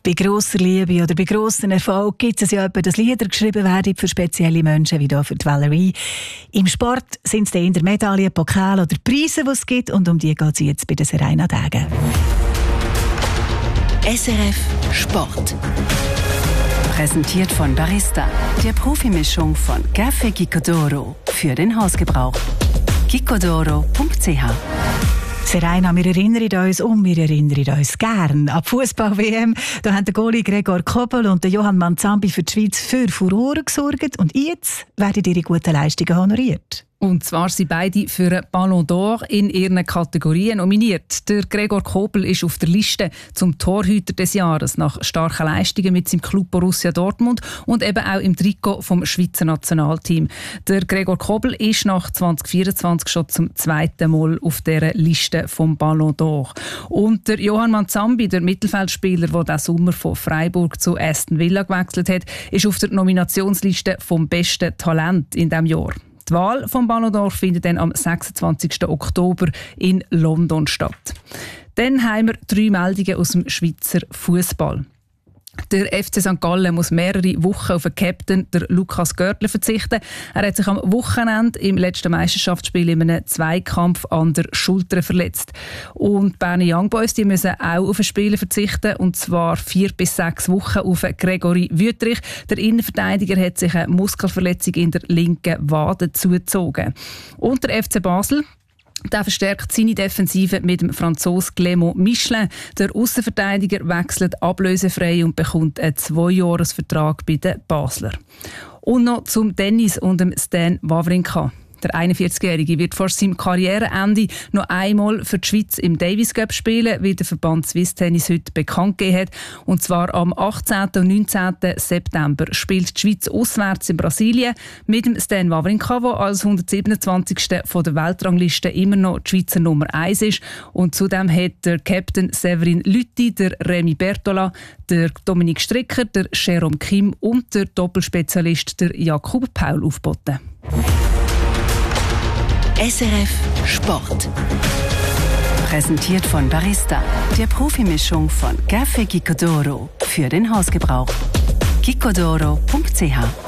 Bei grosser Liebe oder bei grossen Erfolg gibt es ja etwa, dass Lieder geschrieben werden für spezielle Menschen, wie hier für die Valerie. Im Sport sind es eher Medaillen, Pokale oder Preise, die es gibt, und um die geht es jetzt bei den Serena-Tagen. SRF Sport. Präsentiert von Barista, der Profimischung von Café Gicodoro für den Hausgebrauch. gicodoro.ch. Serena, wir erinnern uns wir erinnern uns gern an die Fußball-WM. Da haben der Goalie Gregor Kobel und der Johann Manzambi für die Schweiz für Furore gesorgt. Und jetzt werden ihre guten Leistungen honoriert. Und zwar sind beide für einen Ballon d'Or in ihren Kategorien nominiert. Der Gregor Kobel ist auf der Liste zum Torhüter des Jahres nach starken Leistungen mit seinem Club Borussia Dortmund und eben auch im Trikot vom Schweizer Nationalteam. Der Gregor Kobel ist nach 2024 schon zum zweiten Mal auf dieser Liste vom Ballon d'Or. Und der Johann Manzambi, der Mittelfeldspieler, der diesen Sommer von Freiburg zu Aston Villa gewechselt hat, ist auf der Nominationsliste vom besten Talent in diesem Jahr. Die Wahl vom Ballon d'Or findet dann am 26. Oktober in London statt. Dann haben wir 3 Meldungen aus dem Schweizer Fußball. Der FC St. Gallen muss mehrere Wochen auf den Captain, der Lukas Görtler, verzichten. Er hat sich am Wochenende im letzten Meisterschaftsspiel in einem Zweikampf an der Schulter verletzt. Und die Berner Young Boys, die müssen auch auf einen Spieler verzichten, und zwar 4 bis 6 Wochen auf Gregory Wüttrich. Der Innenverteidiger hat sich eine Muskelverletzung in der linken Wade zugezogen. Und der FC Basel, der verstärkt seine Defensive mit dem Franzosen Clément Michelin. Der Aussenverteidiger wechselt ablösefrei und bekommt einen 2-Jahres-Vertrag bei den Basler. Und noch zum Tennis und dem Stan Wawrinka. Der 41-Jährige wird vor seinem Karriereende noch einmal für die Schweiz im Davis Cup spielen, wie der Verband Swiss Tennis heute bekannt gegeben hat. Und zwar am 18. und 19. September spielt die Schweiz auswärts in Brasilien mit dem Stan Wawrinka, der als 127. von der Weltrangliste immer noch die Schweizer Nummer 1 ist. Und zudem hat der Captain Severin Lüthi, der Remy Bertola, der Dominik Stricker, der Jérôme Kim und der Doppelspezialist der Jakub Paul aufgeboten. SRF Sport. Präsentiert von Barista, der Profimischung von Café Gicodoro für den Hausgebrauch. gicodoro.ch.